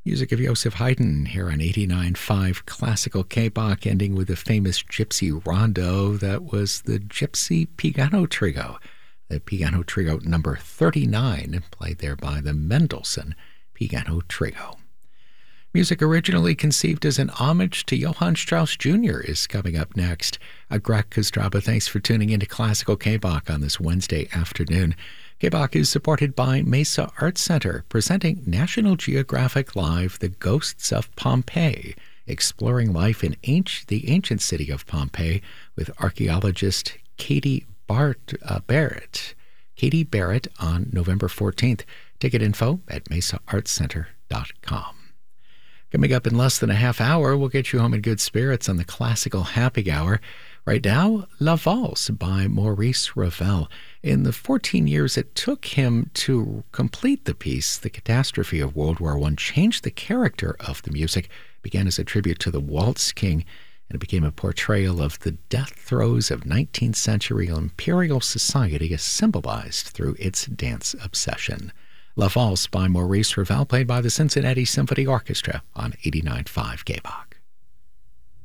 Music of Joseph Haydn here on 89.5 Classical K-Bach, ending with the famous Gypsy Rondo. That was the Gypsy Piano Trio, the Piano Trio number 39, played there by the Mendelssohn Piano Trio. Music originally conceived as an homage to Johann Strauss Jr. is coming up next. Greg Kostraba, thanks for tuning into Classical K-Bach on this Wednesday afternoon. K-Bach is supported by Mesa Art Center, presenting National Geographic Live, The Ghosts of Pompeii, exploring life in the ancient city of Pompeii with archaeologist Katie Barrett. Katie Barrett on November 14th. Ticket info at mesaartcenter.com. Coming up in less than a half hour, we'll get you home in good spirits on the Classical Happy Hour. Right now, La Valse by Maurice Ravel. In the 14 years it took him to complete the piece, the catastrophe of World War I changed the character of the music. It began as a tribute to the Waltz King, and it became a portrayal of the death throes of 19th century imperial society as symbolized through its dance obsession. La Valse by Maurice Ravel, played by the Cincinnati Symphony Orchestra on 89.5 K-Bach.